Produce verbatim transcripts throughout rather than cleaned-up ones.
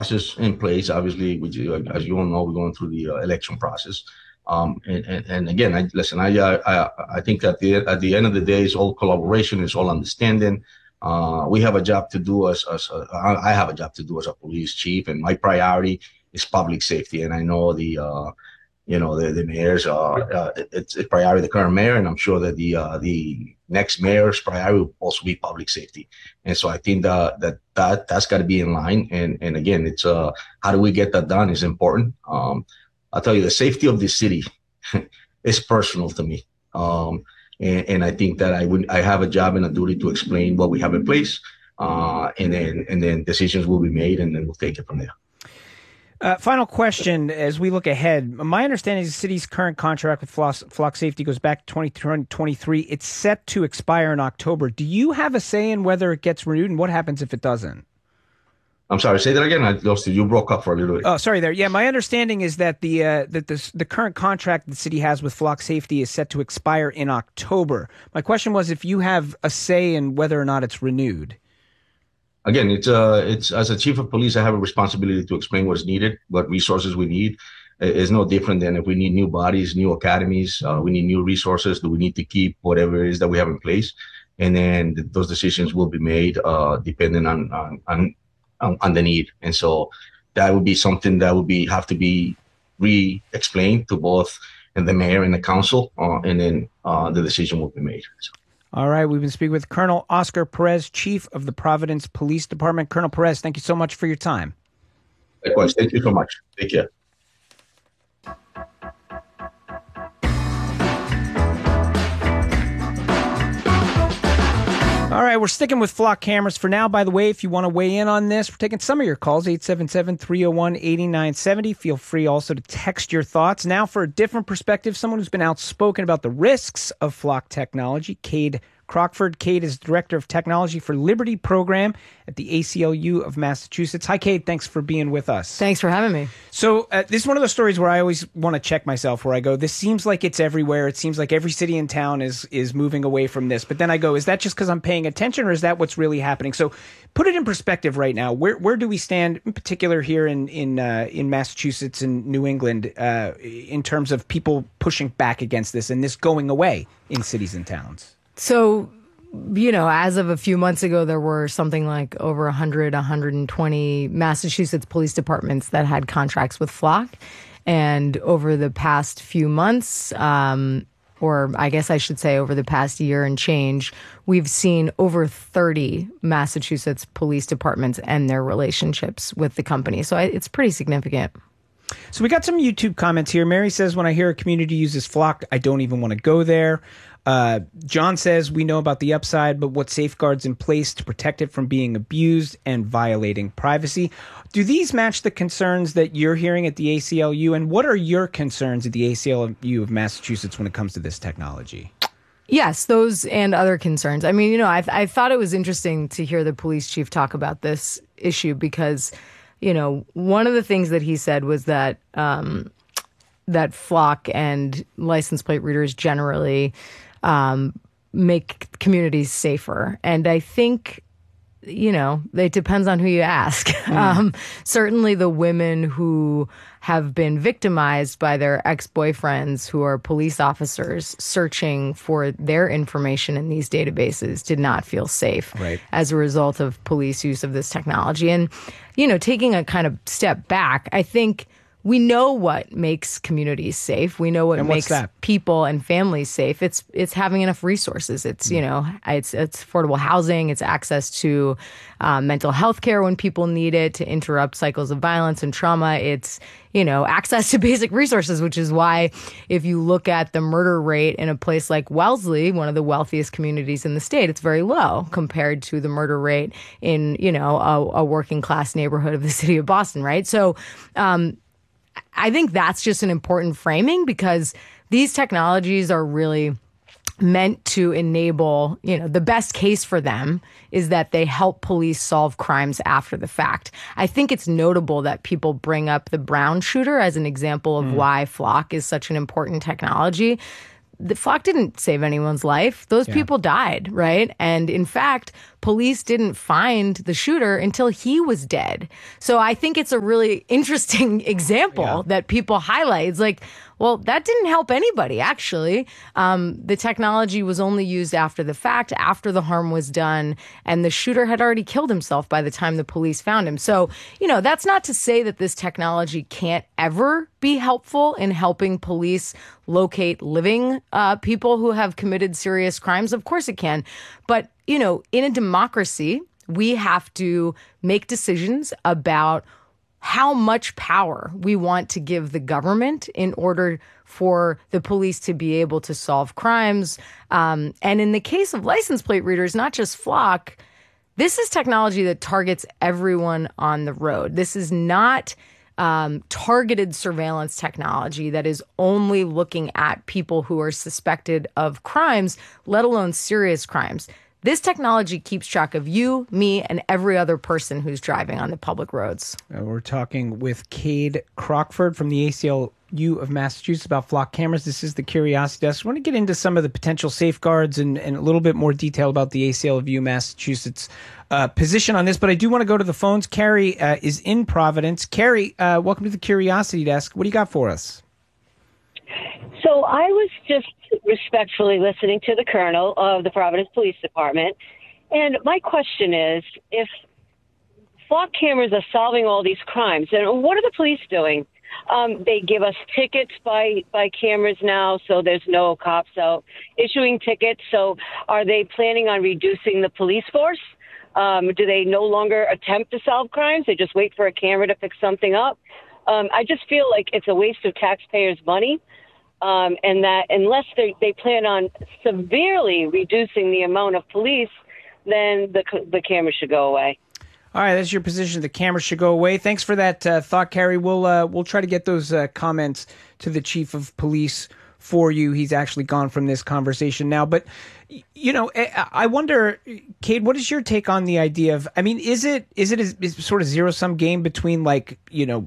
process in place, obviously, which, uh, as you all know, we're going through the uh, election process. Um, and, and, and again, I listen. I, uh, I I think at the at the end of the day, it's all collaboration, it's all understanding. Uh, we have a job to do as, as uh, I have a job to do as a police chief, and my priority is public safety. And I know the uh, you know the the mayor's uh, uh, it's a priority, the current mayor, and I'm sure that the uh, the next mayor's priority will also be public safety. And so I think that that, that that's got to be in line. And and again, it's uh how do we get that done is important. Um, I'll tell you, the safety of the city is personal to me. Um, and, and I think that I would I have a job and a duty to explain what we have in place, uh, and then and then decisions will be made, and then we'll take it from there. Uh, final question as we look ahead. My understanding is the city's current contract with Flock, Flock Safety goes back to twenty twenty-three. It's set to expire in October. Do you have a say in whether it gets renewed, and what happens if it doesn't? I'm sorry, say that again. I lost you. You broke up for a little bit. Oh, sorry there. Yeah, my understanding is that the uh, that the, the current contract the city has with Flock Safety is set to expire in October. My question was if you have a say in whether or not it's renewed. Again, it's uh, it's as a chief of police, I have a responsibility to explain what's needed, what resources we need. It's no different than if we need new bodies, new academies, uh, we need new resources. Do we need to keep whatever it is that we have in place? And then th- those decisions will be made uh, depending on, on on on the need. And so that would be something that would be have to be re-explained to both and the mayor and the council, uh, and then uh, the decision will be made. So. All right, we've been speaking with Colonel Oscar Perez, Chief of the Providence Police Department. Colonel Perez, thank you so much for your time. Likewise, thank you so much. Take care. All right, we're sticking with Flock cameras for now. By the way, if you want to weigh in on this, we're taking some of your calls, eight seven seven, three oh one, eight nine seven oh. Feel free also to text your thoughts. Now for a different perspective, someone who's been outspoken about the risks of Flock technology, Cade Crockford. Cade is Director of Technology for Liberty Program at the A C L U of Massachusetts. Hi, Cade. Thanks for being with us. Thanks for having me. So uh, this is one of those stories where I always want to check myself, where I go, this seems like it's everywhere. It seems like every city in town is is moving away from this. But then I go, is that just because I'm paying attention, or is that what's really happening? So put it in perspective right now. Where where do we stand, in particular here in in uh, in Massachusetts and New England, uh, in terms of people pushing back against this and this going away in cities and towns? So, you know, as of a few months ago, there were something like over one hundred, one hundred twenty Massachusetts police departments that had contracts with Flock. And over the past few months, um, or I guess I should say over the past year and change, we've seen over thirty Massachusetts police departments end their relationships with the company. So it's pretty significant. So we got some YouTube comments here. Mary says, when I hear a community uses Flock, I don't even want to go there. Uh, John says, we know about the upside, but what safeguards in place to protect it from being abused and violating privacy? Do these match the concerns that you're hearing at the A C L U? And what are your concerns at the A C L U of Massachusetts when it comes to this technology? Yes, those and other concerns. I mean, you know, I, I thought it was interesting to hear the police chief talk about this issue because, you know, one of the things that he said was that um, that Flock and license plate readers generally um, make communities safer. And I think, you know, it depends on who you ask. Mm. Um, certainly the women who have been victimized by their ex-boyfriends who are police officers searching for their information in these databases did not feel safe right. as a result of police use of this technology. And, you know, taking a kind of step back, I think we know what makes communities safe. We know what and makes that? people and families safe. It's it's having enough resources. It's, you know, it's it's affordable housing. It's access to uh, mental health care when people need it to interrupt cycles of violence and trauma. It's, you know, access to basic resources, which is why if you look at the murder rate in a place like Wellesley, one of the wealthiest communities in the state, it's very low compared to the murder rate in, you know, a, a working class neighborhood of the city of Boston, right? So, um, I think that's just an important framing because these technologies are really meant to enable, you know, the best case for them is that they help police solve crimes after the fact. I think it's notable that people bring up the Brown shooter as an example of mm. why Flock is such an important technology. the Flock didn't save anyone's life. Those yeah. people died, right? And in fact, police didn't find the shooter until he was dead. So I think it's a really interesting example yeah. that people highlight. It's like, well, that didn't help anybody, actually. Um, the technology was only used after the fact, after the harm was done, and the shooter had already killed himself by the time the police found him. So, you know, that's not to say that this technology can't ever be helpful in helping police locate living uh, people who have committed serious crimes. Of course it can. But, you know, in a democracy, we have to make decisions about how much power we want to give the government in order for the police to be able to solve crimes. Um, and in the case of license plate readers, not just Flock, this is technology that targets everyone on the road. This is not um, targeted surveillance technology that is only looking at people who are suspected of crimes, let alone serious crimes. This technology keeps track of you, me, and every other person who's driving on the public roads. Uh, we're talking with Cade Crockford from the A C L U of Massachusetts about Flock cameras. This is the Curiosity Desk. I want to get into some of the potential safeguards and, and a little bit more detail about the A C L U Massachusetts uh, position on this, but I do want to go to the phones. Carrie uh, is in Providence. Carrie, uh, welcome to the Curiosity Desk. What do you got for us? So I was just respectfully listening to the colonel of the Providence Police Department. And my question is, if Flock cameras are solving all these crimes, then what are the police doing? Um, they give us tickets by, by cameras now, so there's no cops out issuing tickets. So are they planning on reducing the police force? Um, do they no longer attempt to solve crimes? They just wait for a camera to pick something up? Um, I just feel like it's a waste of taxpayers' money. Um, and that unless they they plan on severely reducing the amount of police, then the the camera should go away. All right, that's your position. The camera should go away. Thanks for that uh, thought, Carrie. We'll uh, we'll try to get those uh, comments to the chief of police for you. He's actually gone from this conversation now. But, you know, I wonder, Cade, what is your take on the idea of, I mean, is it is it a, is it sort of zero-sum game between, like, you know,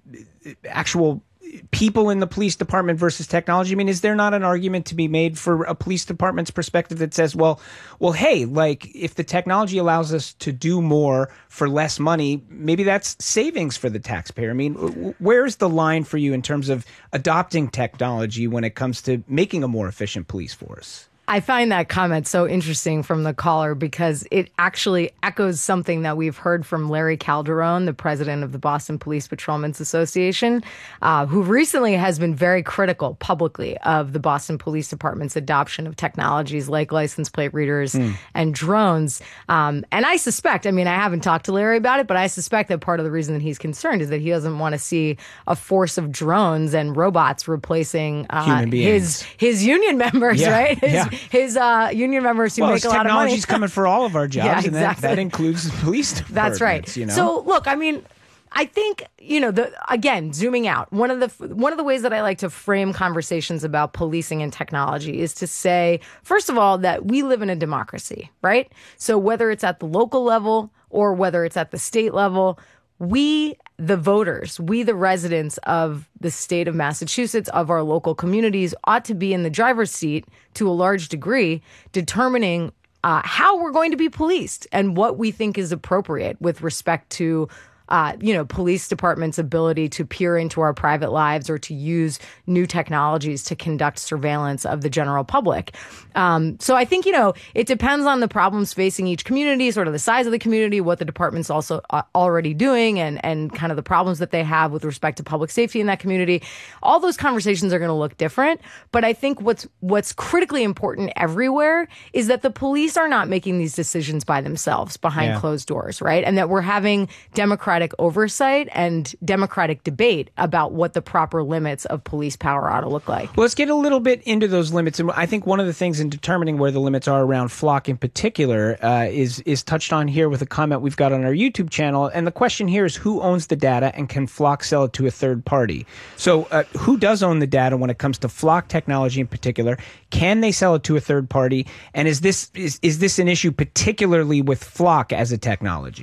actual people in the police department versus technology? I mean, is there not an argument to be made for a police department's perspective that says, well, well, hey, like, if the technology allows us to do more for less money, maybe that's savings for the taxpayer? I mean, where's the line for you in terms of adopting technology when it comes to making a more efficient police force? I find that comment so interesting from the caller because it actually echoes something that we've heard from Larry Calderon, the president of the Boston Police Patrolmen's Association, uh, who recently has been very critical publicly of the Boston Police Department's adoption of technologies like license plate readers mm. and drones. Um, and I suspect, I mean, I haven't talked to Larry about it, but I suspect that part of the reason that he's concerned is that he doesn't want to see a force of drones and robots replacing uh, his his union members, yeah. right? His, yeah. His uh, union members who well, make a lot of money. Technology's coming for all of our jobs, yeah, and exactly. that, that includes the police departments. That's right. You know? So, look, I mean, I think, you know, the again, zooming out, one of the one of the ways that I like to frame conversations about policing and technology is to say, first of all, that we live in a democracy, right? So whether it's at the local level or whether it's at the state level, we, the voters, we, the residents of the state of Massachusetts, of our local communities, ought to be in the driver's seat to a large degree, determining uh, how we're going to be policed and what we think is appropriate with respect to Uh, you know, police department's ability to peer into our private lives or to use new technologies to conduct surveillance of the general public. Um, so I think, you know, it depends on the problems facing each community, sort of the size of the community, what the department's also uh, already doing, and, and kind of the problems that they have with respect to public safety in that community. All those conversations are going to look different. But I think what's what's critically important everywhere is that the police are not making these decisions by themselves behind yeah. closed doors, right? And that we're having democratic oversight and democratic debate about what the proper limits of police power ought to look like. Well, let's get a little bit into those limits. And I think one of the things in determining where the limits are around Flock in particular uh, is is touched on here with a comment we've got on our YouTube channel. And the question here is, who owns the data, and can Flock sell it to a third party? So uh, who does own the data when it comes to Flock technology in particular? Can they sell it to a third party? And is this is, is this an issue particularly with Flock as a technology?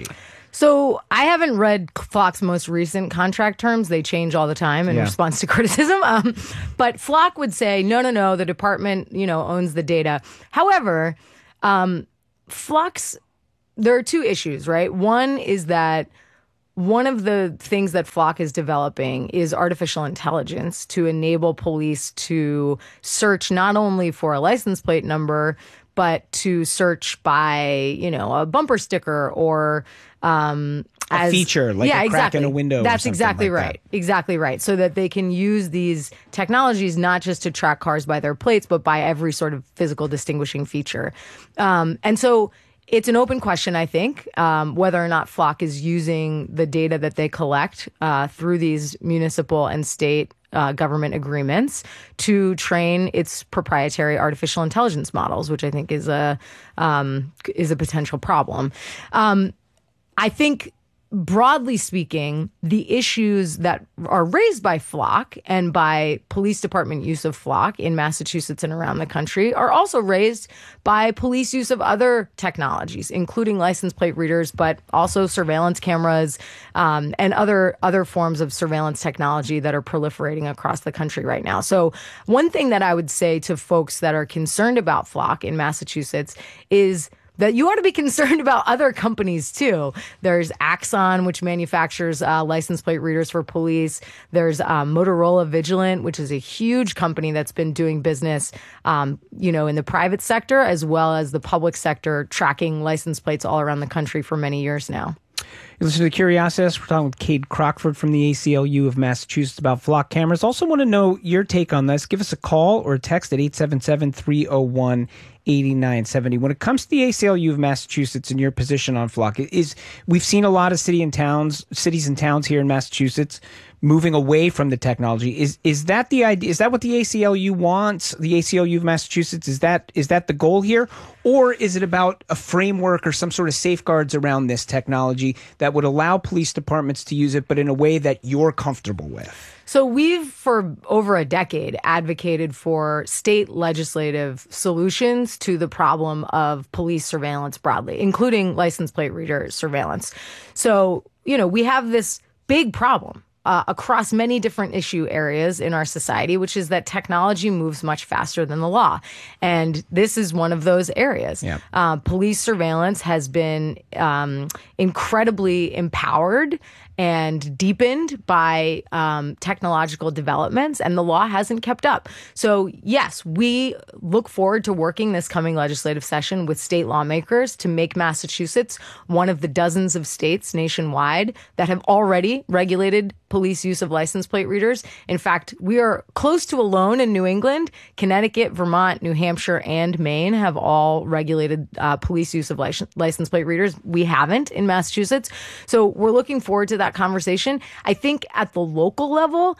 So I haven't read Flock's most recent contract terms. They change all the time in Yeah. response to criticism. Um, but Flock would say, no, no, no, the department, you know, owns the data. However, um, Flock's, there are two issues, right? One is that one of the things that Flock is developing is artificial intelligence to enable police to search not only for a license plate number, but to search by, you know, a bumper sticker or um, A as, feature, like yeah, a crack exactly. in a window or That's something exactly like right. Exactly right. So that they can use these technologies not just to track cars by their plates, but by every sort of physical distinguishing feature. Um, and so it's an open question, I think, um, whether or not Flock is using the data that they collect uh, through these municipal and state uh, government agreements to train its proprietary artificial intelligence models, which I think is a um, is a potential problem. Um, I think, broadly speaking, the issues that are raised by Flock and by police department use of Flock in Massachusetts and around the country are also raised by police use of other technologies, including license plate readers, but also surveillance cameras um, and other other forms of surveillance technology that are proliferating across the country right now. So one thing that I would say to folks that are concerned about Flock in Massachusetts is that you ought to be concerned about other companies, too. There's Axon, which manufactures uh, license plate readers for police. There's um, Motorola Vigilant, which is a huge company that's been doing business, um, you know, in the private sector as well as the public sector, tracking license plates all around the country for many years now. You listen to Curiositas. We're talking with Cade Crockford from the A C L U of Massachusetts about Flock cameras. Also want to know your take on this. Give us a call or a text at eight seven seven, three oh one, eight nine seven oh. When it comes to the A C L U of Massachusetts and your position on Flock, is we've seen a lot of city and towns, cities and towns here in Massachusetts moving away from the technology. Is is that the idea? Is that what the A C L U wants? The A C L U of Massachusetts, is that is that the goal here, or is it about a framework or some sort of safeguards around this technology that would allow police departments to use it, but in a way that you're comfortable with? So we've, for over a decade, advocated for state legislative solutions to the problem of police surveillance broadly, including license plate reader surveillance. So, you know, we have this big problem Uh, across many different issue areas in our society, which is that technology moves much faster than the law. And this is one of those areas. Yeah. Uh, police surveillance has been um, incredibly empowered and deepened by um, technological developments, and the law hasn't kept up. So, yes, we look forward to working this coming legislative session with state lawmakers to make Massachusetts one of the dozens of states nationwide that have already regulated police use of license plate readers. In fact, we are close to alone in New England. Connecticut, Vermont, New Hampshire, and Maine have all regulated uh, police use of license, license plate readers. We haven't in Massachusetts. So we're looking forward to that conversation. I think at the local level,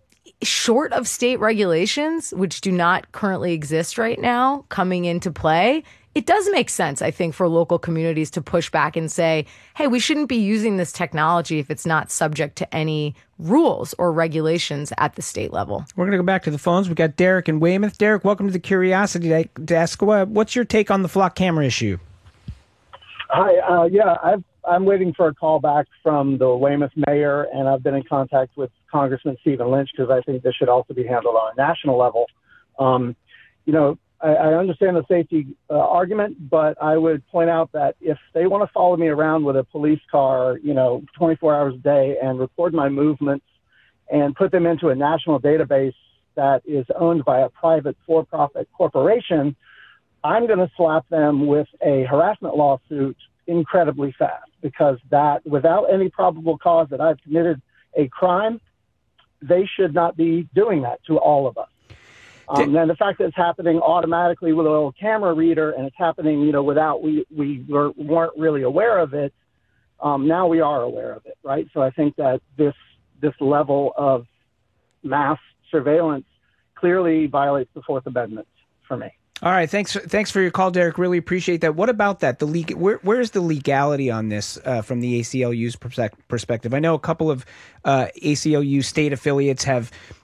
short of state regulations, which do not currently exist right now, coming into play, it does make sense, I think, for local communities to push back and say, hey, we shouldn't be using this technology if it's not subject to any rules or regulations at the state level. We're going to go back to the phones. We got Derek in Weymouth. Derek, welcome to the Curiosity Desk. What's your take on the Flock camera issue? Hi. Uh, yeah, I've, I'm waiting for a call back from the Weymouth mayor, and I've been in contact with Congressman Stephen Lynch because I think this should also be handled on a national level. Um, you know, I, I understand the safety uh, argument, but I would point out that if they want to follow me around with a police car, you know, twenty-four hours a day and record my movements and put them into a national database that is owned by a private for-profit corporation, I'm going to slap them with a harassment lawsuit incredibly fast, because that, without any probable cause that I've committed a crime, they should not be doing that to all of us. Um, and the fact that it's happening automatically with a little camera reader, and it's happening, you know, without we we were, weren't really aware of it. Um, now we are aware of it, right? So I think that this this level of mass surveillance clearly violates the Fourth Amendment for me. All right, thanks. Thanks for your call, Derek. Really appreciate that. What about that? The legal, where where is the legality on this uh, from the A C L U's perspective? I know a couple of uh, A C L U state affiliates have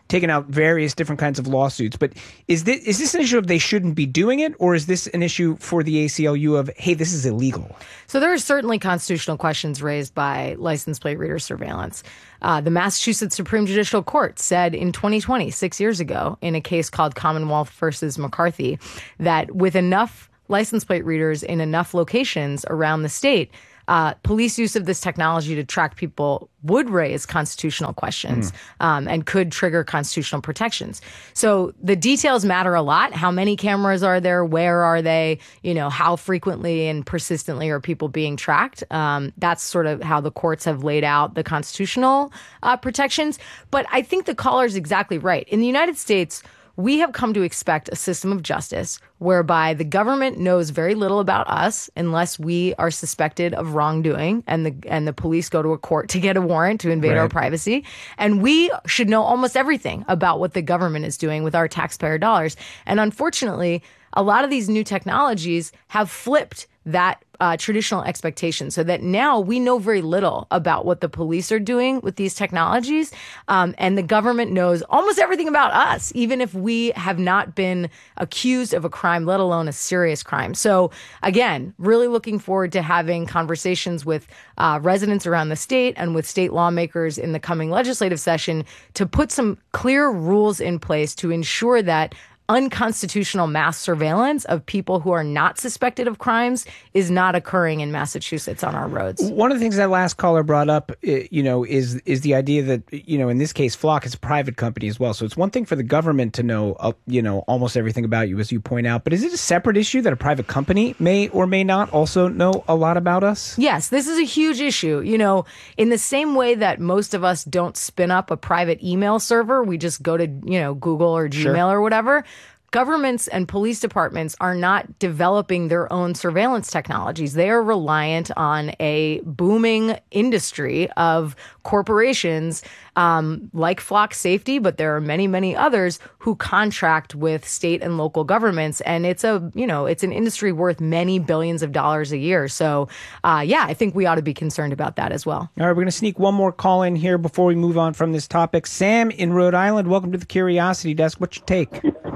taken out various different kinds of lawsuits. But is this, is this an issue of they shouldn't be doing it, or is this an issue for the A C L U of, hey, this is illegal? So there are certainly constitutional questions raised by license plate reader surveillance. Uh, the Massachusetts Supreme Judicial Court said in twenty twenty, six years ago, in a case called Commonwealth versus McCarthy, that with enough license plate readers in enough locations around the state, Uh, police use of this technology to track people would raise constitutional questions mm. um, and could trigger constitutional protections. So the details matter a lot. How many cameras are there? Where are they? You know, how frequently and persistently are people being tracked? Um, that's sort of how the courts have laid out the constitutional uh, protections. But I think the caller is exactly right. In the United States, we have come to expect a system of justice whereby the government knows very little about us unless we are suspected of wrongdoing, and the and the police go to a court to get a warrant to invade right. our privacy. And we should know almost everything about what the government is doing with our taxpayer dollars. And unfortunately, a lot of these new technologies have flipped that uh, traditional expectation, so that now we know very little about what the police are doing with these technologies. Um, and the government knows almost everything about us, even if we have not been accused of a crime, let alone a serious crime. So again, really looking forward to having conversations with uh, residents around the state and with state lawmakers in the coming legislative session to put some clear rules in place to ensure that unconstitutional mass surveillance of people who are not suspected of crimes is not occurring in Massachusetts on our roads. One of the things that last caller brought up, you know, is is the idea that, you know, in this case, Flock is a private company as well. So it's one thing for the government to know, uh, you know, almost everything about you, as you point out. But is it a separate issue that a private company may or may not also know a lot about us? Yes, this is a huge issue. You know, in the same way that most of us don't spin up a private email server, we just go to, you know, Google or Gmail sure. or whatever. Governments and police departments are not developing their own surveillance technologies. They are reliant on a booming industry of corporations um, like Flock Safety, but there are many, many others who contract with state and local governments. And it's a, you know, it's an industry worth many billions of dollars a year. So, uh, yeah, I think we ought to be concerned about that as well. All right, we're going to sneak one more call in here before we move on from this topic. Sam in Rhode Island, welcome to the Curiosity Desk. What's your take?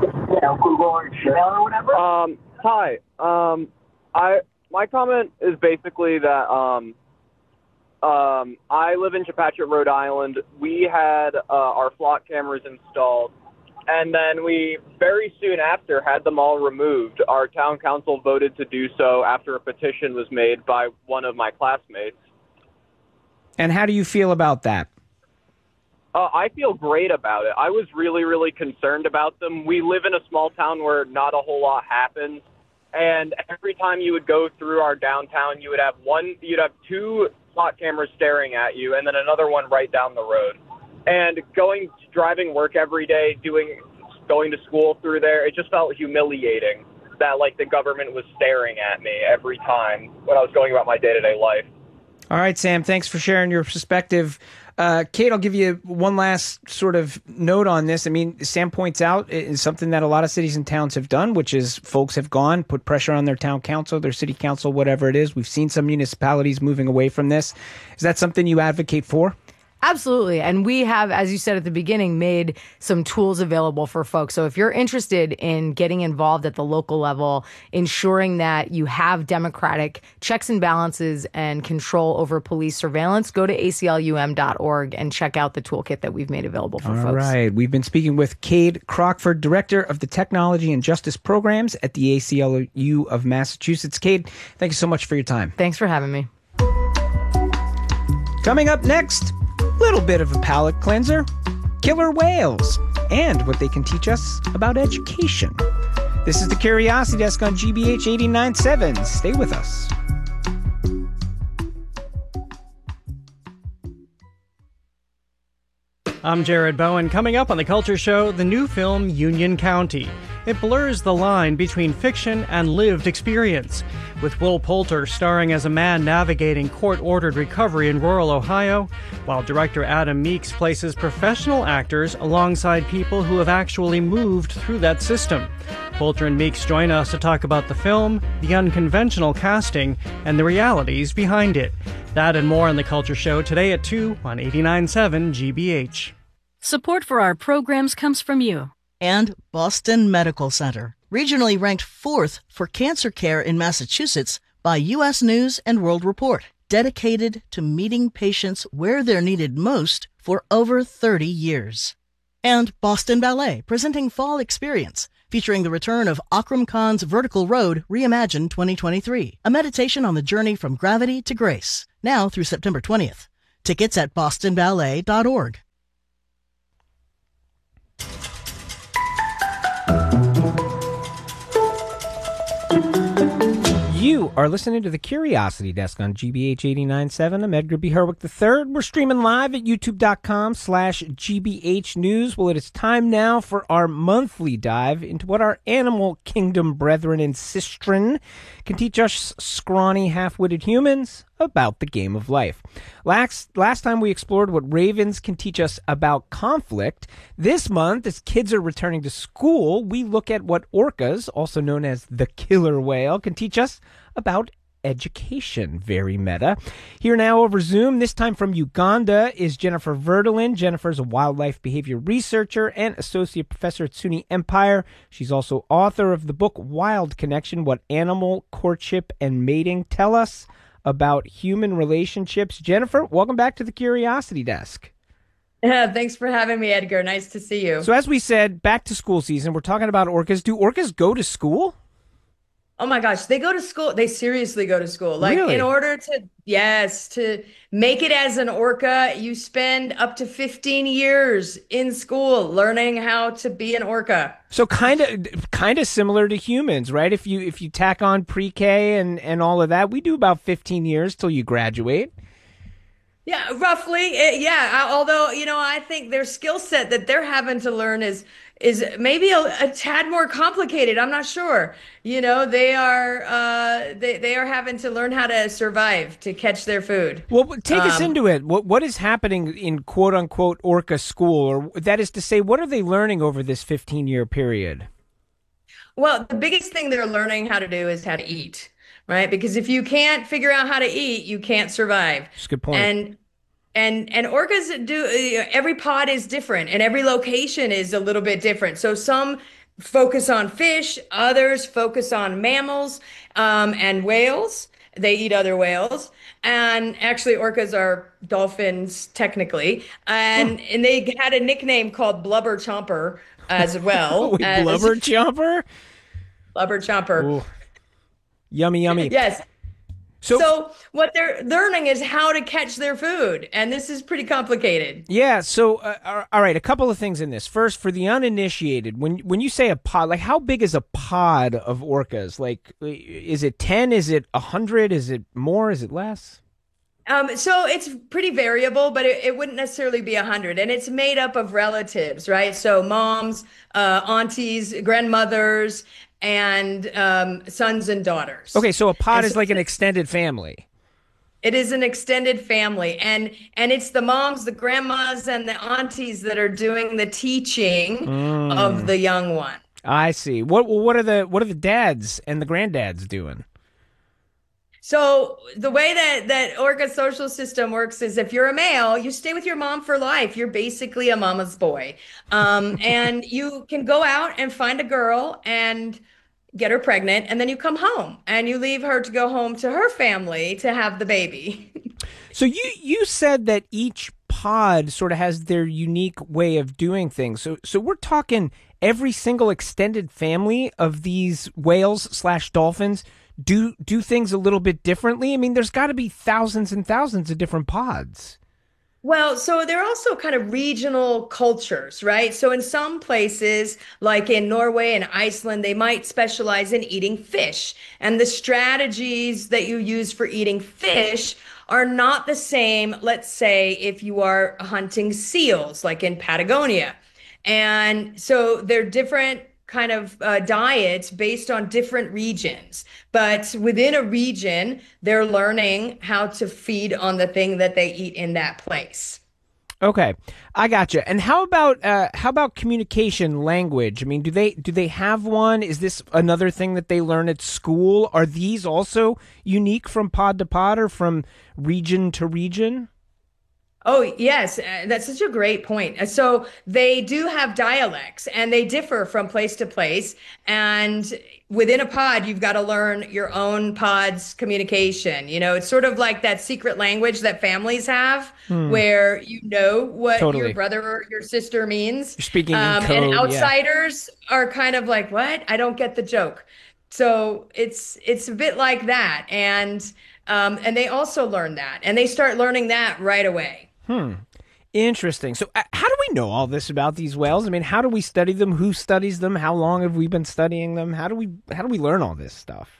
Um, hi. Um, I my comment is basically that um, um, I live in Chepachet, Rhode Island. We had uh, our Flock cameras installed, and then we very soon after had them all removed. Our town council voted to do so after a petition was made by one of my classmates. And how do you feel about that? Uh, I feel great about it. I was really, really concerned about them. We live in a small town where not a whole lot happens, and every time you would go through our downtown, you would have one, you'd have two Flock cameras staring at you, and then another one right down the road. And going, driving work every day, doing, going to school through there, it just felt humiliating that like the government was staring at me every time when I was going about my day-to-day life. All right, Sam, thanks for sharing your perspective. Uh, Kate, I'll give you one last sort of note on this. I mean, Sam points out it's something that a lot of cities and towns have done, which is folks have gone, put pressure on their town council, their city council, whatever it is. We've seen some municipalities moving away from this. Is that something you advocate for? Absolutely. And we have, as you said at the beginning, made some tools available for folks. So if you're interested in getting involved at the local level, ensuring that you have democratic checks and balances and control over police surveillance, go to A C L U M dot org and check out the toolkit that we've made available for All folks. All right. We've been speaking with Cade Crockford, Director of the Technology and Justice Programs at the A C L U of Massachusetts. Cade, thank you so much for your time. Thanks for having me. Coming up next, little bit of a palate cleanser, killer whales, and what they can teach us about education. This is the Curiosity Desk on G B H eighty-nine point seven. Stay with us. I'm Jared Bowen. Coming up on The Culture Show, the new film Union County. It blurs the line between fiction and lived experience. With Will Poulter starring as a man navigating court-ordered recovery in rural Ohio, while director Adam Meeks places professional actors alongside people who have actually moved through that system. Poulter and Meeks join us to talk about the film, the unconventional casting, and the realities behind it. That and more on The Culture Show today at two on eighty-nine point seven G B H. Support for our programs comes from you. And Boston Medical Center, regionally ranked fourth for cancer care in Massachusetts by U S News and World Report, dedicated to meeting patients where they're needed most for over thirty years. And Boston Ballet, presenting Fall Experience, featuring the return of Akram Khan's Vertical Road Reimagined twenty twenty-three, a meditation on the journey from gravity to grace, now through September twentieth. Tickets at boston ballet dot org. You are listening to the Curiosity Desk on G B H eighty-nine point seven. I'm Edgar B. Herwick the third. We're streaming live at youtube.com slash GBH News. Well, it is time now for our monthly dive into what our animal kingdom brethren in Sistren can teach us scrawny, half-witted humans about the game of life. Last, last time we explored what ravens can teach us about conflict. This month, as kids are returning to school, we look at what orcas, also known as the killer whale, can teach us about education. Very meta. Here now over Zoom, this time from Uganda, is Jennifer Verdelin. Jennifer's a wildlife behavior researcher and associate professor at SUNY Empire. She's also author of the book Wild Connection, What Animal Courtship and Mating Tell Us About Human Relationships. Jennifer, welcome back to the Curiosity Desk. Yeah, thanks for having me, Edgar. Nice to see you. So as we said, back to school season. We're talking about orcas. Do orcas go to school? Oh my gosh, they go to school. They seriously go to school. Like Really? in order to, yes, to make it as an orca, you spend up to fifteen years in school learning how to be an orca. So kind of kind of similar to humans, right? If you if you tack on pre-K and, and all of that, we do about fifteen years till you graduate. Yeah, roughly. eh, Yeah. I- Although, you know, I think their skill set that they're having to learn is is maybe a, a tad more complicated. I'm not sure. You know, they are uh, they they are having to learn how to survive to catch their food. Well, take us Um, into it. What what is happening in quote unquote orca school, or that is to say, what are they learning over this fifteen year period? Well, the biggest thing they're learning how to do is how to eat, right? Because if you can't figure out how to eat, you can't survive. That's a good point. And and and orcas do uh, every pod is different and every location is a little bit different. So some focus on fish, others focus on mammals um, and whales. They eat other whales. And actually orcas are dolphins technically. And and they had a nickname called Blubber Chomper as well. Wait, as- blubber chomper? Blubber Chomper. Ooh. Yummy, yummy. Yes. So, So what they're learning is how to catch their food, and this is pretty complicated. yeah. So, uh, all right. A couple of things in this. First, for the uninitiated, when when you say a pod, like how big is a pod of orcas? Like, is it ten? Is it a hundred? Is it more? Is it less? Um, so it's pretty variable, but it, it wouldn't necessarily be a hundred, and it's made up of relatives, right? So moms, uh, aunties, grandmothers, and um, sons and daughters. Okay, so a pod And is so- like an extended family. It is an extended family, and and it's the moms, the grandmas, and the aunties that are doing the teaching of the young one. I see. What well, what are the what are the dads and the granddads doing? So the way that that orca social system works is if you're a male, you stay with your mom for life. You're basically a mama's boy. Um, and you can go out and find a girl and get her pregnant, and then you come home and you leave her to go home to her family to have the baby. So you you said that each pod sort of has their unique way of doing things. So so we're talking every single extended family of these whales slash dolphins do do things a little bit differently. I mean, there's got to be thousands and thousands of different pods. Well, so they're also kind of regional cultures, right? So in some places, like in Norway and Iceland, they might specialize in eating fish. And the strategies that you use for eating fish are not the same, let's say, if you are hunting seals, like in Patagonia. And so they're different kind of uh, diets based on different regions. But within a region, they're learning how to feed on the thing that they eat in that place. Okay, I gotcha. And how about uh, how about communication, language? I mean, do they do they have one? Is this another thing that they learn at school? Are these also unique from pod to pod or from region to region? Oh, yes, uh, that's such a great point. Uh, So they do have dialects and they differ from place to place. And within a pod, you've got to learn your own pod's communication. You know, it's sort of like that secret language that families have Hmm. where you know what your Totally. brother or your sister means. You're speaking in Um, code. and Yeah. outsiders are kind of like, what? I don't get the joke. So it's it's a bit like that. And um, and they also learn that and they start learning that right away. Hmm. Interesting. So, uh, how do we know all this about these whales? I mean, how do we study them? Who studies them? How long have we been studying them? How do we how do we learn all this stuff?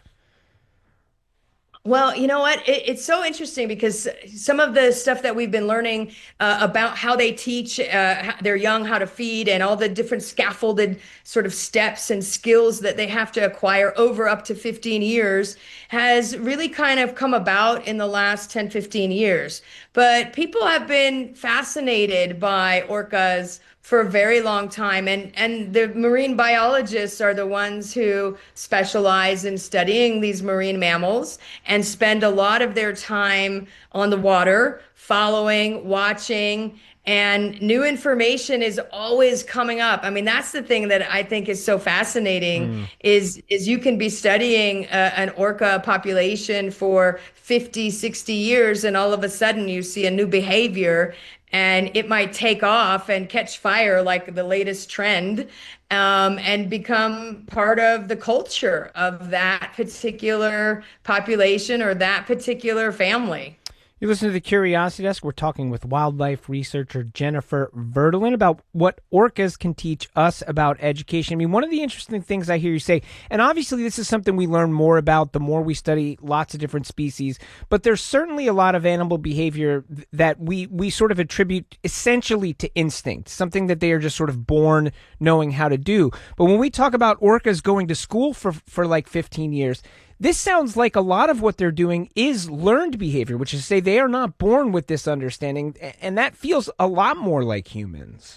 Well, you know what? It, it's so interesting because some of the stuff that we've been learning uh, about how they teach uh, their young how to feed and all the different scaffolded sort of steps and skills that they have to acquire over up to fifteen years has really kind of come about in the last ten, fifteen years. But people have been fascinated by orcas for a very long time. And, and the marine biologists are the ones who specialize in studying these marine mammals and spend a lot of their time on the water, following, watching, and new information is always coming up. I mean, that's the thing that I think is so fascinating Mm. is, is you can be studying uh, an orca population for fifty, sixty years, and all of a sudden you see a new behavior and it might take off and catch fire like the latest trend um, and become part of the culture of that particular population or that particular family. You listen to the Curiosity Desk. We're talking with wildlife researcher Jennifer Verdolin about what orcas can teach us about education. I mean, one of the interesting things I hear you say, and obviously this is something we learn more about the more we study lots of different species, but there's certainly a lot of animal behavior that we, we sort of attribute essentially to instinct, something that they are just sort of born knowing how to do. But when we talk about orcas going to school for, for like fifteen years, this sounds like a lot of what they're doing is learned behavior, which is to say they are not born with this understanding, and that feels a lot more like humans.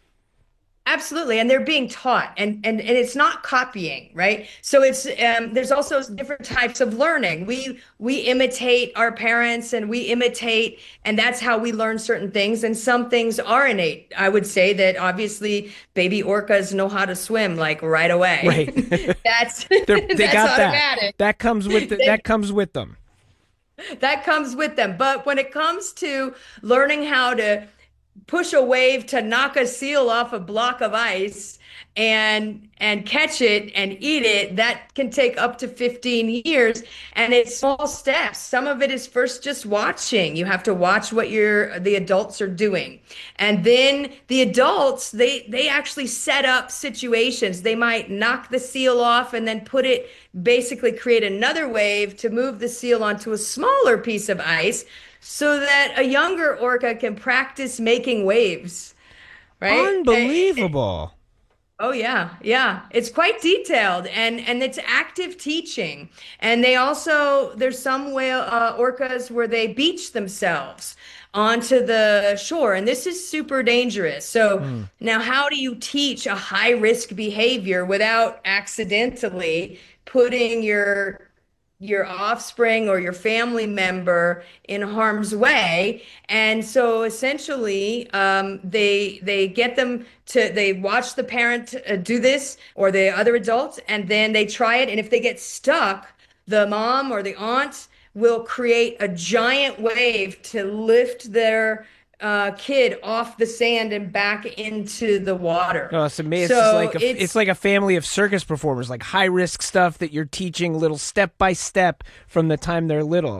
Absolutely, and they're being taught, and and and it's not copying, right? So it's um, there's also different types of learning. We we imitate our parents, and we imitate, and that's how we learn certain things. And some things are innate. I would say that obviously baby orcas know how to swim like right away. Right, that's they that's got automatic. that. That comes with the, They- that comes with them. That comes with them. But when it comes to learning how to push a wave to knock a seal off a block of ice and and catch it and eat it, that can take up to fifteen years, and it's small steps. Some of it is first just watching. You have to watch what your the adults are doing, and then the adults they they actually set up situations. They might knock the seal off and then put it, basically create another wave to move the seal onto a smaller piece of ice so that a younger orca can practice making waves, right? Unbelievable. Oh yeah, yeah. It's quite detailed and and it's active teaching. And they also there's some whale uh, orcas where they beach themselves onto the shore, and this is super dangerous. So Mm. now how do you teach a high risk behavior without accidentally putting your your offspring or your family member in harm's way? And so essentially um, they they get them to they watch the parent uh, do this or the other adults, and then they try it, and if they get stuck, the mom or the aunt will create a giant wave to lift their uh, kid off the sand and back into the water. Oh, it's amazing. So it's, like a, it's- it's like a family of circus performers, like high risk stuff that you're teaching little step by step from the time they're little.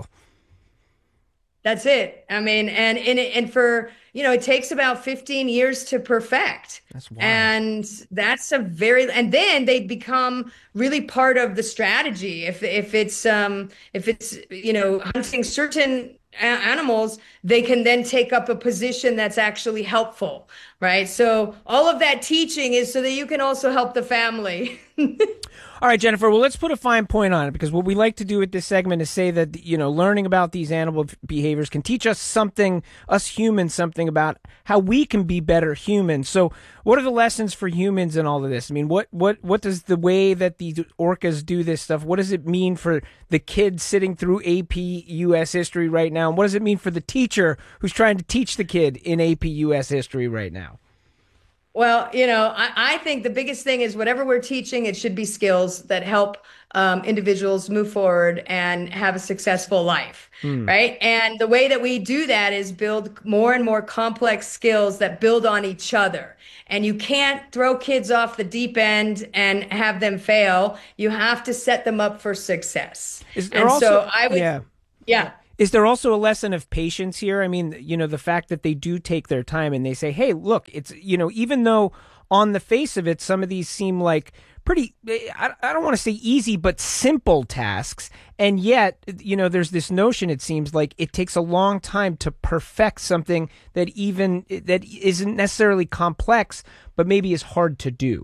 That's it. I mean, and and and for you know, it takes about fifteen years to perfect. That's wild. And that's a very and then they become really part of the strategy. If if it's um if it's you know hunting certain a- animals, they can then take up a position that's actually helpful, right? So all of that teaching is so that you can also help the family. All right, Jennifer, well, let's put a fine point on it, because what we like to do with this segment is say that, you know, learning about these animal behaviors can teach us something, us humans, something about how we can be better humans. So what are the lessons for humans in all of this? I mean, what, what, what does the way that these orcas do this stuff, what does it mean for the kid sitting through A P U S history right now? And what does it mean for the teacher who's trying to teach the kid in A P U S history right now? Well, you know, I, I think the biggest thing is whatever we're teaching, it should be skills that help um, individuals move forward and have a successful life, mm. right? And the way that we do that is build more and more complex skills that build on each other. And you can't throw kids off the deep end and have them fail. You have to set them up for success. Is there and also, so I would, yeah. yeah. Is there also a lesson of patience here? I mean, you know, the fact that they do take their time and they say, hey, look, it's, you know, even though on the face of it, some of these seem like pretty, I, I don't want to say easy, but simple tasks. And yet, you know, there's this notion, it seems like it takes a long time to perfect something that even, that isn't necessarily complex, but maybe is hard to do.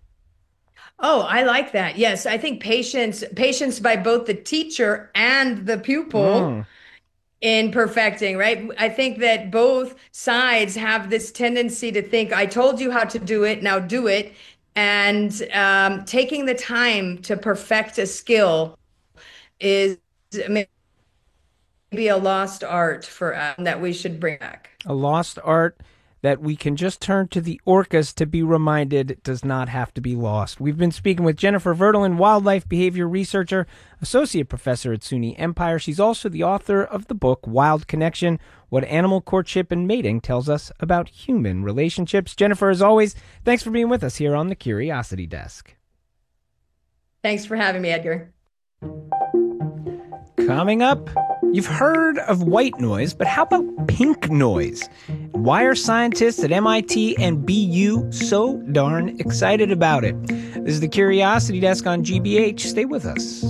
Oh, I like that. Yes, I think patience, patience by both the teacher and the pupil. Mm. In perfecting, right? I think that both sides have this tendency to think, I told you how to do it, now do it. And um, taking the time to perfect a skill is maybe a lost art for us that we should bring back. A lost art that we can just turn to the orcas to be reminded does not have to be lost. We've been speaking with Jennifer Verdelin, wildlife behavior researcher, associate professor at SUNY Empire. She's also the author of the book Wild Connection, What Animal Courtship and Mating Tells Us About Human Relationships. Jennifer, as always, thanks for being with us here on the Curiosity Desk. Thanks for having me, Edgar. Coming up, you've heard of white noise, but how about pink noise? Why are scientists at M I T and B U so darn excited about it? This is the Curiosity Desk on G B H. Stay with us.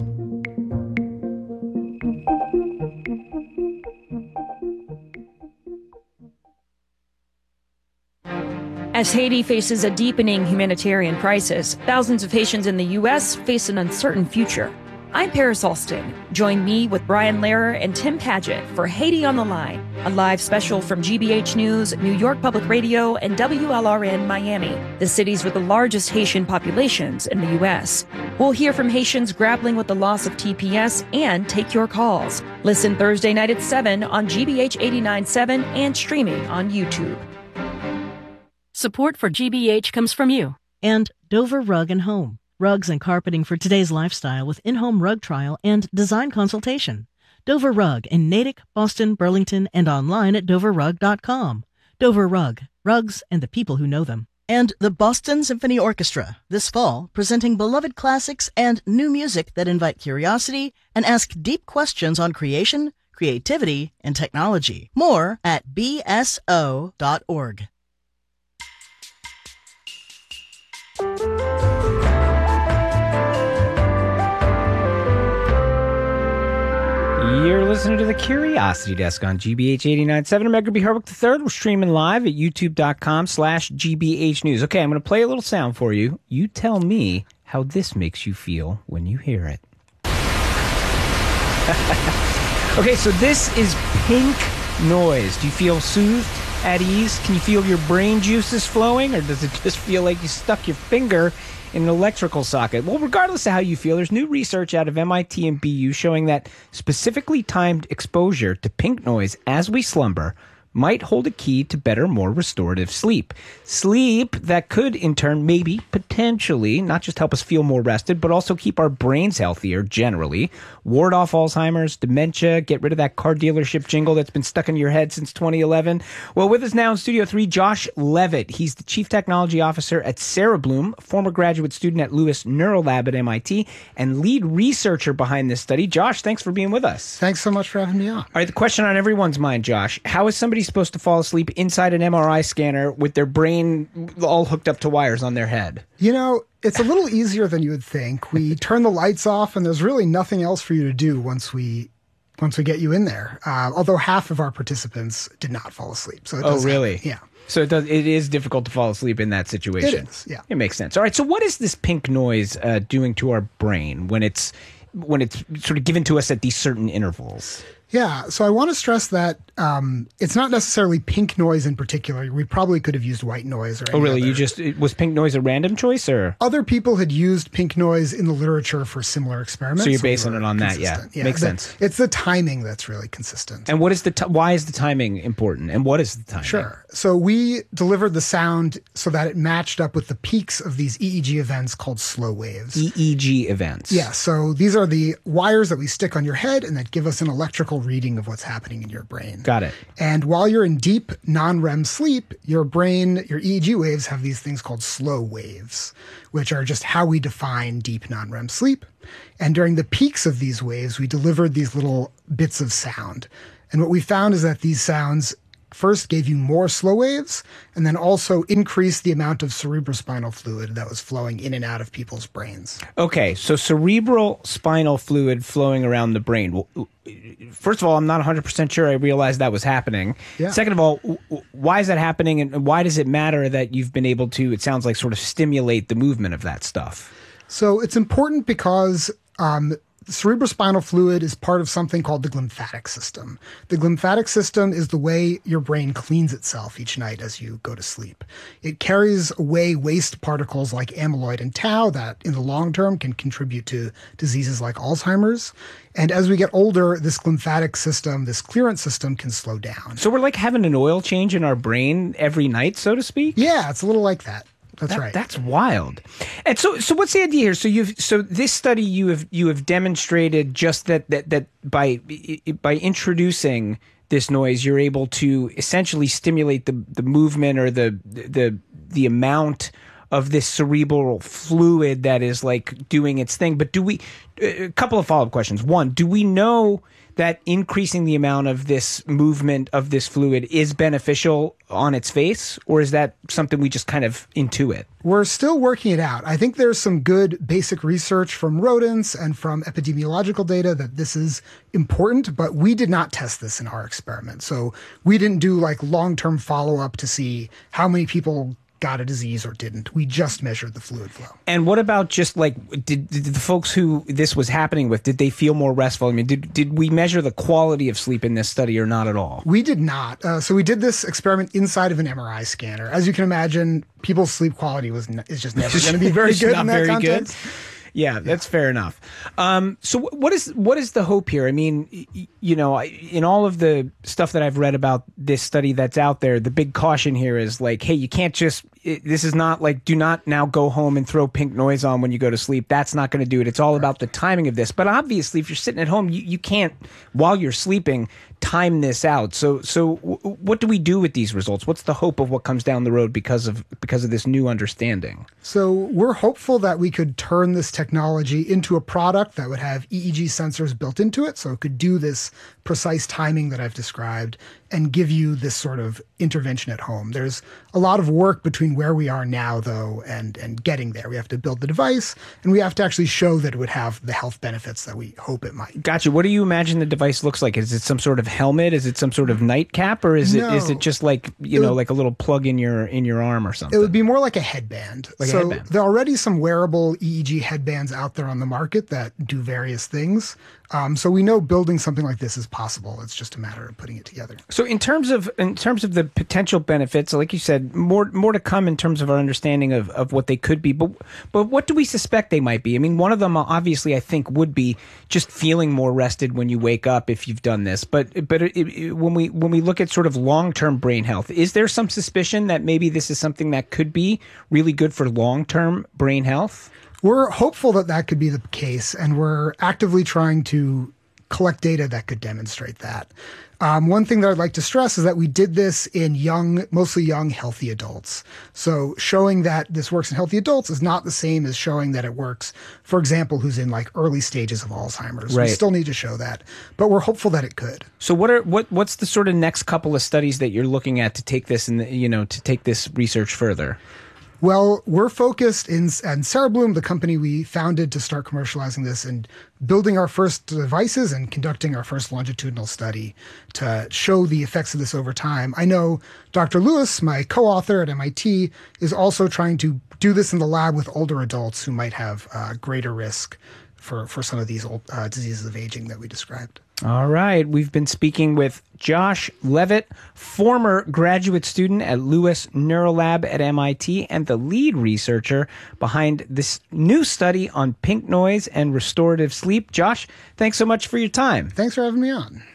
As Haiti faces a deepening humanitarian crisis, thousands of Haitians in the U S face an uncertain future. I'm Paris Alston. Join me with Brian Lehrer and Tim Paget for Haiti on the Line, a live special from G B H News, New York Public Radio, and W L R N Miami, the cities with the largest Haitian populations in the U S. We'll hear from Haitians grappling with the loss of T P S and take your calls. Listen Thursday night at seven on G B H eighty-nine point seven and streaming on YouTube. Support for G B H comes from you. And Dover Rug and Home. Rugs and carpeting for today's lifestyle with in-home rug trial and design consultation. Dover Rug in Natick, Boston, Burlington, and online at dover rug dot com. Dover Rug, rugs and the people who know them. And the Boston Symphony Orchestra, this fall, presenting beloved classics and new music that invite curiosity and ask deep questions on creation, creativity, and technology. More at b s o dot org. You're listening to the Curiosity Desk on G B H eighty-nine point seven. I'm Edgar B. Herwick the third. We're streaming live at youtube.com slash GBH News. Okay, I'm going to play a little sound for you. You tell me how this makes you feel when you hear it. Okay, so this is pink noise. Do you feel soothed, at ease? Can you feel your brain juices flowing, or does it just feel like you stuck your finger in an electrical socket? Well, regardless of how you feel, there's new research out of M I T and B U showing that specifically timed exposure to pink noise as we slumber might hold a key to better, more restorative sleep. Sleep that could, in turn, maybe, potentially, not just help us feel more rested, but also keep our brains healthier generally, ward off Alzheimer's, dementia, get rid of that car dealership jingle that's been stuck in your head since twenty eleven. Well, with us now in Studio three, Josh Levitt. He's the Chief Technology Officer at Sarah Bloom, former graduate student at Lewis Neurolab at M I T, and lead researcher behind this study. Josh, thanks for being with us. Thanks so much for having me on. All right, the question on everyone's mind, Josh, how is somebody supposed to fall asleep inside an M R I scanner with their brain all hooked up to wires on their head? You know, it's a little easier than you would think. We turn the lights off, and there's really nothing else for you to do once we once we get you in there. Uh, although half of our participants did not fall asleep. So it oh, does really? Happen. Yeah. So it does. It is difficult to fall asleep in that situation. It is, yeah. It makes sense. All right. So what is this pink noise uh, doing to our brain when it's when it's sort of given to us at these certain intervals? Yeah, so I want to stress that um, it's not necessarily pink noise in particular. We probably could have used white noise or any Oh, really? other. You just was pink noise a random choice, or Other people had used pink noise in the literature for similar experiments. so you're we basing were it on that? Yeah, consistent. makes the- sense. It's the timing that's really consistent. And what is the t- why is the timing important? And what is the timing? Sure. So we delivered the sound so that it matched up with the peaks of these E E G events called slow waves. E E G events. Yeah, so these are the wires that we stick on your head and that give us an electrical reading of what's happening in your brain. Got it. And while you're in deep non-R E M sleep, your brain, your E E G waves have these things called slow waves, which are just how we define deep non-R E M sleep. And during the peaks of these waves, we delivered these little bits of sound. And what we found is that these sounds first gave you more slow waves and then also increased the amount of cerebrospinal fluid that was flowing in and out of people's brains. Okay, so cerebral spinal fluid flowing around the brain. Well, first of all, I'm not one hundred percent sure I realized that was happening. Yeah. Second of all, why is that happening, and why does it matter that you've been able to, it sounds like, sort of stimulate the movement of that stuff? So it's important because um, cerebrospinal fluid is part of something called the glymphatic system. The glymphatic system is the way your brain cleans itself each night as you go to sleep. It carries away waste particles like amyloid and tau that in the long term can contribute to diseases like Alzheimer's. And as we get older, this glymphatic system, this clearance system can slow down. So we're like having an oil change in our brain every night, so to speak? Yeah, it's a little like that. That's That- right. That's wild. And so, so what's the idea here? So you've, so this study you have, you have demonstrated just that, that, that by, by introducing this noise, you're able to essentially stimulate the, the movement or the, the, the amount of this cerebral fluid that is like doing its thing. But do we, a couple of follow-up questions. One, do we know that increasing the amount of this movement of this fluid is beneficial on its face, or is that something we just kind of intuit? We're still working it out. I think there's some good basic research from rodents and from epidemiological data that this is important, but we did not test this in our experiment. So we didn't do like long-term follow-up to see how many people got a disease or didn't. We just measured the fluid flow. And what about just like, did, did the folks who this was happening with, did they feel more restful? I mean, did, did we measure the quality of sleep in this study or not at all? We did not. Uh, so we did this experiment inside of an M R I scanner. As you can imagine, people's sleep quality was n- is just never going to be very It's good not in that very context. good. Yeah, that's fair enough. Um, so wh- what is what is the hope here? I mean, y- you know, I- in all of the stuff that I've read about this study that's out there, the big caution here is like, hey, you can't just, it, this is not like, do not now go home and throw pink noise on when you go to sleep. That's not going to do it. It's all about the timing of this. But obviously, if you're sitting at home, you, you can't, while you're sleeping, time this out. So so w- what do we do with these results? What's the hope of what comes down the road because of because of this new understanding? So we're hopeful that we could turn this technology into a product that would have E E G sensors built into it, so it could do this precise timing that I've described and give you this sort of intervention at home. There's a lot of work between where we are now, though, and and getting there. We have to build the device, and we have to actually show that it would have the health benefits that we hope it might. Gotcha. What do you imagine the device looks like? Is it some sort of helmet? Is it some sort of nightcap, or is it is No. it just like you It know would- like a little plug in your in your arm or something? It would be more like a headband. Like a so headband. there are already some wearable E E G headbands out there on the market that do various things. Um, so we know building something like this is possible. It's just a matter of putting it together. So in terms of in terms of the potential benefits, like you said, more more to come in terms of our understanding of, of what they could be. But but what do we suspect they might be? I mean, one of them obviously I think would be just feeling more rested when you wake up if you've done this. But but it, it, when we when we look at sort of long term brain health, is there some suspicion that maybe this is something that could be really good for long term brain health? We're hopeful that that could be the case, and we're actively trying to collect data that could demonstrate that. Um, one thing that I'd like to stress is that we did this in young, mostly young, healthy adults. So showing that this works in healthy adults is not the same as showing that it works, for example, who's in like early stages of Alzheimer's. Right. We still need to show that, but we're hopeful that it could. So what are what what's the sort of next couple of studies that you're looking at to take this and you know to take this research further? Well, we're focused in, and Cerebloom, the company we founded to start commercializing this and building our first devices and conducting our first longitudinal study to show the effects of this over time. I know Doctor Lewis, my co-author at M I T, is also trying to do this in the lab with older adults who might have uh, greater risk for, for some of these old, uh, diseases of aging that we described. All right. We've been speaking with Josh Levitt, former graduate student at Lewis Neurolab at M I T and the lead researcher behind this new study on pink noise and restorative sleep. Josh, thanks so much for your time. Thanks for having me on.